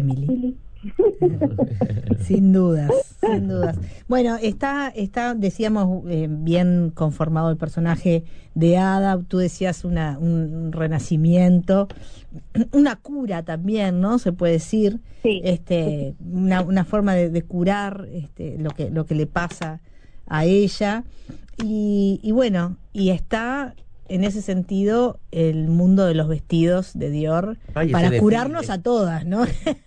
Emily. Sin dudas, sin dudas. Bueno, está decíamos, bien conformado el personaje de Ada. Tú decías un renacimiento, una cura también, ¿no? Se puede decir, Sí. Una forma de curar lo que le pasa a ella. Y bueno, y está en ese sentido el mundo de los vestidos de Dior. Ay, para ese curarnos desfile. a todas, ¿no?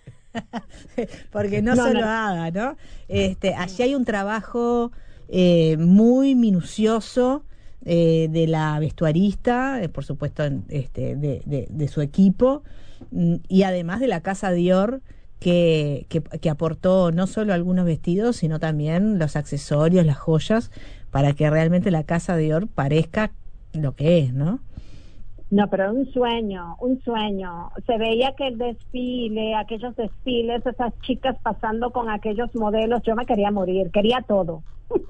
Porque no solo Ada, ¿no? Allí hay un trabajo muy minucioso de la vestuarista, por supuesto, de su equipo, y además de la casa Dior, que aportó no solo algunos vestidos, sino también los accesorios, las joyas, para que realmente la casa Dior parezca lo que es, ¿no? No, pero un sueño. Se veía que el desfile, aquellos desfiles, esas chicas pasando con aquellos modelos, yo me quería morir, quería todo.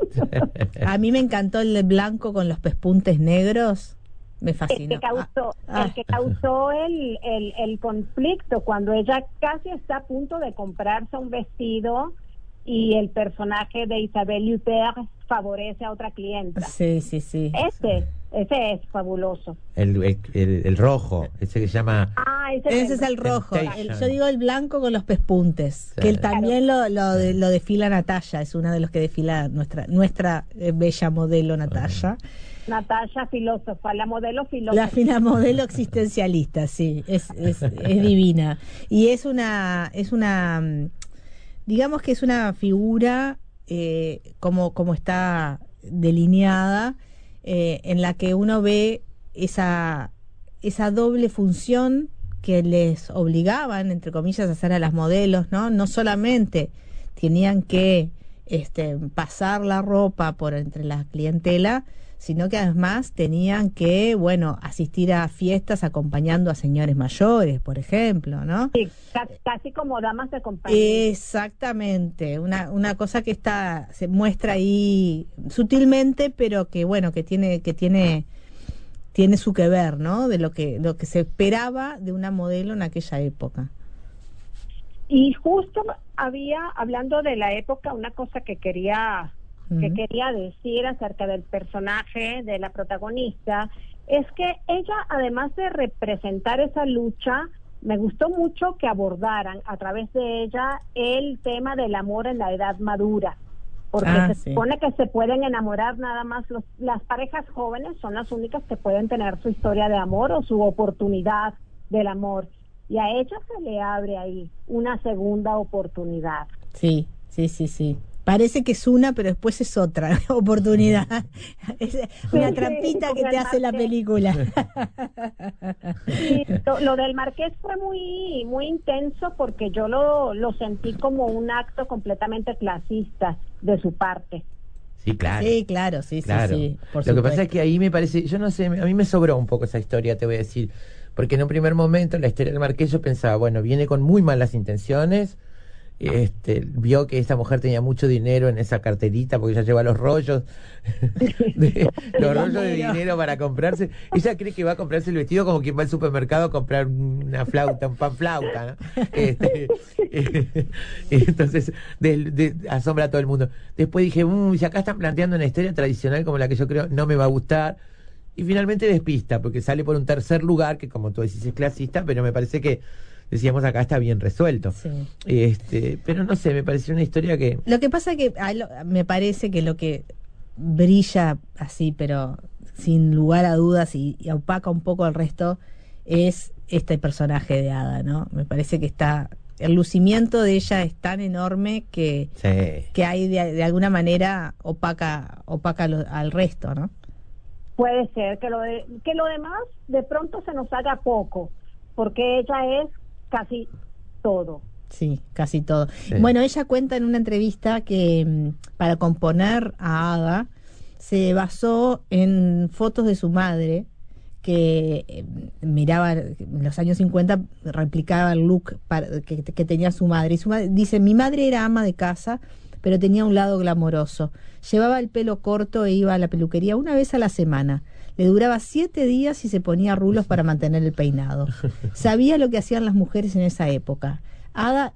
A mí me encantó el de blanco con los pespuntes negros, me fascinó. El que causó el conflicto, cuando ella casi está a punto de comprarse un vestido y el personaje de Isabelle Huppert favorece a otra clienta. Sí. Ese es fabuloso. El rojo, ese que se llama... Ese es el rojo. Yo digo el blanco con los pespuntes, Sí. que él también lo desfila Natalia, es una de los que desfila nuestra bella modelo Natalia. Natalia filósofa, la modelo filósofa. La modelo existencialista, sí, es divina. Y es una digamos que es una figura como está delineada, en la que uno ve esa doble función que les obligaban, entre comillas, a hacer a las modelos, ¿no? No solamente tenían que pasar la ropa por entre la clientela, sino que además tenían que, asistir a fiestas acompañando a señores mayores, por ejemplo, ¿no? Sí, casi como damas de compañía. Exactamente, una cosa que se muestra ahí sutilmente, pero que tiene su que ver, ¿no? De lo que se esperaba de una modelo en aquella época. Y justo hablando de la época, una cosa que quería decir acerca del personaje de la protagonista es que ella, además de representar esa lucha, me gustó mucho que abordaran a través de ella el tema del amor en la edad madura, porque se supone que se pueden enamorar nada más las parejas jóvenes, son las únicas que pueden tener su historia de amor o su oportunidad del amor, y a ella se le abre ahí una segunda oportunidad. Sí. Parece que es una, pero después es otra oportunidad. Es una trampita que te hace la película. Sí, lo del Marqués fue muy muy intenso, porque yo lo sentí como un acto completamente clasista de su parte. Sí, claro. Sí, claro, sí. Lo que pasa es que ahí me parece, yo no sé, a mí me sobró un poco esa historia, te voy a decir, porque en un primer momento la historia del Marqués yo pensaba, viene con muy malas intenciones. Vio que esta mujer tenía mucho dinero en esa carterita porque ella lleva los rollos de dinero para comprarse. Ella cree que va a comprarse el vestido como quien va al supermercado a comprar una flauta, un pan flauta, ¿no? Entonces asombra a todo el mundo. Después dije, si acá están planteando una historia tradicional como la que yo creo, no me va a gustar. Y finalmente despista, porque sale por un tercer lugar, que como tú decís es clasista, pero me parece que decíamos acá está bien resuelto. Sí. Pero no sé, me pareció una historia que... Lo que pasa que me parece que lo que brilla así, pero sin lugar a dudas y opaca un poco el resto, es este personaje de Ada, ¿no? Me parece que el lucimiento de ella es tan enorme que hay de alguna manera opaca al resto, ¿no? Puede ser que lo demás de pronto se nos haga poco, porque ella es casi todo. Sí, casi todo. Sí. Bueno, ella cuenta en una entrevista que para componer a Ada se basó en fotos de su madre, que miraba en los años 50, replicaba el look que tenía su madre. Y su madre dice, mi madre era ama de casa, pero tenía un lado glamoroso. Llevaba el pelo corto e iba a la peluquería una vez a la semana. Le duraba 7 días y se ponía rulos para mantener el peinado. Sabía lo que hacían las mujeres en esa época. Ada